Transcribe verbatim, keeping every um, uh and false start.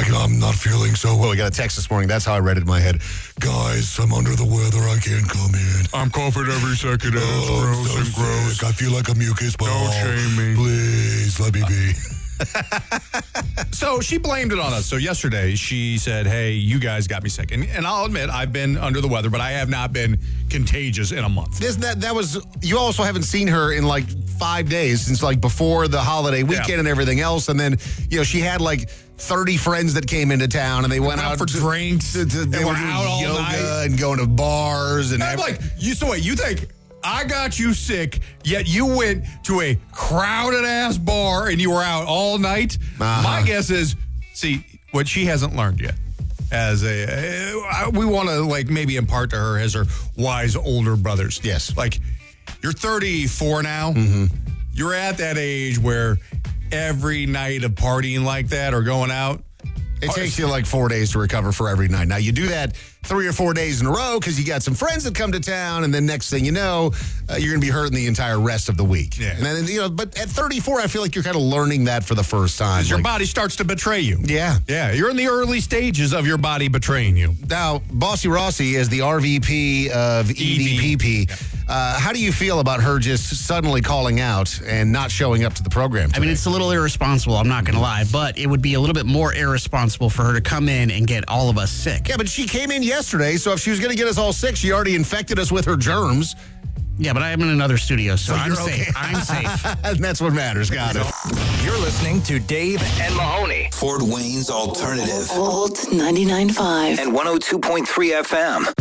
I'm not feeling so well. We got a text this morning. That's how I read it in my head. Guys, I'm under the weather. I can't come in. I'm coughing every second. And it's Oh, I'm gross so and gross. sick. I feel like a mucus ball. Don't shame me. Please, let me be. So she blamed it on us. So yesterday she said, hey, you guys got me sick. And, and I'll admit, I've been under the weather, but I have not been contagious in a month. Isn't that, that was, you also haven't seen her in like five days since like before the holiday weekend Yeah. and everything else. And then, you know, she had like thirty friends that came into town and they went, Went out out for to, drinks. To, to, they and were were doing out all yoga night. and going to bars. And I'm every- like, you, so wait, you think I got you sick, yet you went to a crowded ass bar and you were out all night? Uh-huh. My guess is, see, what she hasn't learned yet. As a, uh, we want to like maybe impart to her as her wise older brothers. Yes. Like, you're thirty-four now. Mm-hmm. You're at that age where every night of partying like that or going out, It takes you like four days to recover for every night. Now, you do that three or four days in a row because you got some friends that come to town, and then next thing you know, uh, you're going to be hurting the entire rest of the week. Yeah. And then, you know, but at thirty-four, I feel like you're kind of learning that for the first time. your Like, body starts to betray you. Yeah. Yeah, you're in the early stages of your body betraying you. Now, Bossy Rossi is the R V P of E D P P. Yeah. Uh, how do you feel about her just suddenly calling out and not showing up to the program today? I mean, it's a little irresponsible, I'm not going to lie, but it would be a little bit more irresponsible for her to come in and get all of us sick. Yeah, but she came in yesterday, so if she was going to get us all sick, she already infected us with her germs. Yeah, but I am in another studio, so, So I'm you're safe. okay. I'm safe. And that's what matters. Got it. You're listening to Dave and Mahoney. Fort Wayne's Alternative. Old ninety-nine point five. And one oh two point three F M.